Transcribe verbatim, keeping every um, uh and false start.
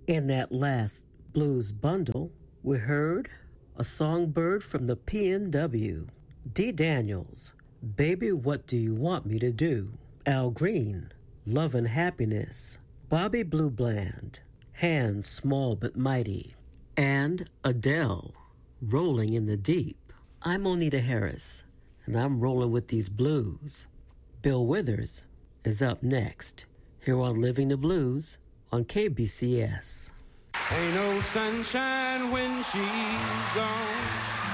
In that last blues bundle, we heard a songbird from the P N W, Dee Daniels, Baby What Do You Want Me to Do, Al Green, Love and Happiness, Bobby Blue Bland, Hands Small But Mighty, and Adele, Rolling in the Deep. I'm Onita Harris, and I'm rolling with these blues. Bill Withers is up next, here on Living the Blues on K B C S. Ain't no sunshine when she's gone.